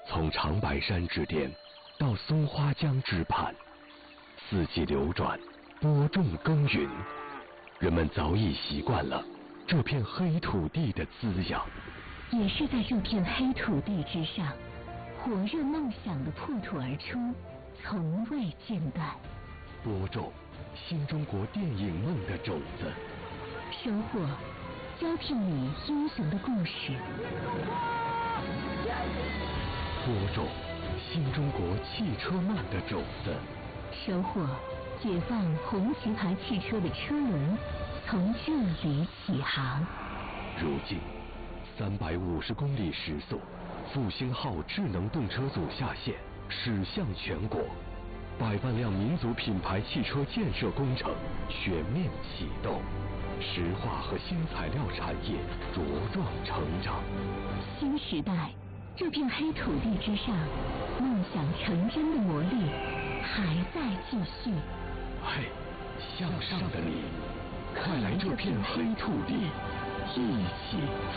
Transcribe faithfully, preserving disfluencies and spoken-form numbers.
从长白山之巅到松花江之畔，四季流转，播种耕耘，人们早已习惯了这片黑土地的滋养。 也是在这片黑土地之上，火热梦想的破土而出，从未间断。 播种新中国电影梦的种子， 收获交聘你英雄的故事。 播种新中国汽车梦的种子， 收获解放红旗牌汽车的车轮从这里起航。 如今三百五十公里时速，复兴号智能动车组下线，驶向全国，百万辆民族品牌汽车建设工程全面启动，石化和新材料产业茁壮成长。 新时代，这片黑土地之上，梦想成真的魔力还在继续。 嘿，向上的你，快来这片黑土地，一起